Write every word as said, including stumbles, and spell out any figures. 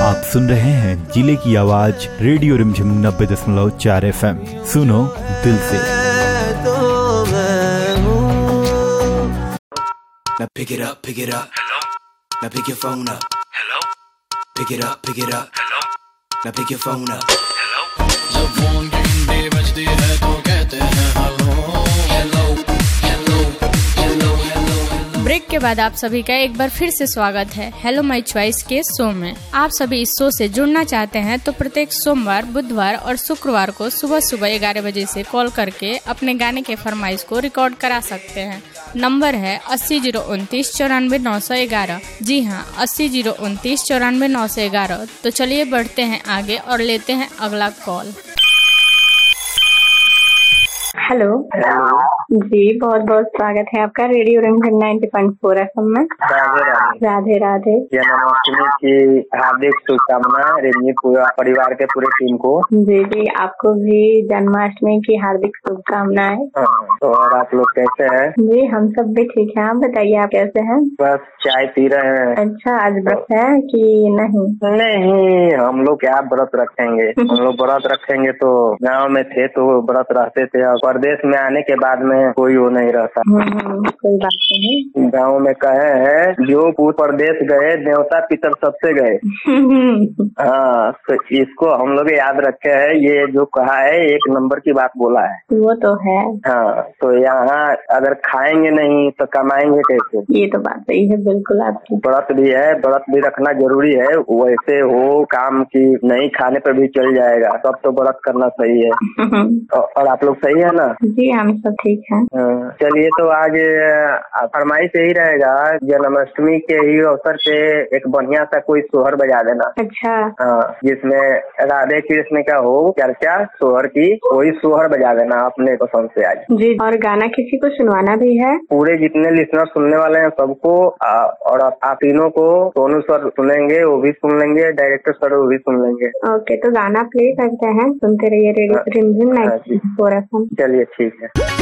आप सुन रहे हैं जिले की आवाज रेडियो रिमझिम नब्बे दशमलव चार एफ एम। सुनो दिल से। Now pick it up, pick it up. Hello. Now pick your phone up. Hello. Pick it up, pick it up. Hello. Now pick your phone up. Hello. जब फोन की घंटी बजती है तो कहते हैं hello hello hello hello hello. Break के बाद आप सभी का एक बार फिर से स्वागत है हेलो माय चॉइस के शो में। आप सभी इस शो से जुड़ना चाहते हैं तो प्रत्येक सोमवार, बुधवार और शुक्रवार को सुबह सुबह ग्यारह बजे से कॉल करके अपने गाने के फरमाइश को रिकॉर्ड करा सकते हैं। नंबर है अस्सी जीरो उनतीस चौरानवे नौ सौ ग्यारह। जी हाँ, अस्सी जीरो उनतीस चौरानवे नौ सौ ग्यारह। तो चलिए बढ़ते हैं आगे और लेते हैं अगला कॉल। हेलो जी, बहुत बहुत स्वागत है आपका रेडियो रिमझिम नाइंटी पॉइंट फोर एफएम में। राधे राधे राधे राधे। जन्माष्टमी की हार्दिक शुभकामनाएं रिमझिम पूरा परिवार के पूरे टीम को। जी जी, आपको भी जन्माष्टमी की हार्दिक शुभकामनाएं। तो और आप लोग कैसे हैं? जी हम सब भी ठीक हैं। आप बताइए, आप कैसे हैं? बस चाय पी रहे हैं। अच्छा, आज व्रत है कि नहीं? नहीं, हम लोग क्या व्रत रखेंगे। हम लोग व्रत रखेंगे तो गाँव में थे तो व्रत रहते थे, और परदेश में आने के बाद में कोई वो नहीं रहता। कोई बात नहीं। गाँव में कहे हैं जो पूर्व प्रदेश गए देवता पितर सबसे गए। हाँ, तो इसको हम लोग याद रखे हैं। ये जो कहा है एक नंबर की बात बोला है। वो तो है। हाँ, तो यहाँ अगर खाएंगे नहीं तो कमाएंगे कैसे? ये तो बात सही है बिल्कुल आपकी। व्रत भी है, व्रत भी रखना जरूरी है। वैसे हो काम की नहीं खाने पर भी चल जाएगा, तब तो व्रत करना सही है। और आप लोग सही है ना? जी हम सब ठीक हैं। चलिए, तो आज फरमाइश यही रहेगा, जन्माष्टमी के ही अवसर पे एक बढ़िया सा कोई सोहर बजा देना। अच्छा। हाँ, जिसमें राधे कृष्ण का हो चर्चा सोहर की, कोई सोहर बजा देना अपने पसंद से आज। जी, और गाना किसी को सुनवाना भी है? पूरे जितने लिसनर सुनने वाले हैं सबको, और आप तीनों को, सोनू सर सुनेंगे वो भी सुन लेंगे, डायरेक्टर सर वो भी सुन लेंगे। ओके, तो गाना प्ले करते हैं, सुनते रहिए रेडियो रिमझिम नाइंटी पॉइंट फोर एफएम। चलिए ठीक है।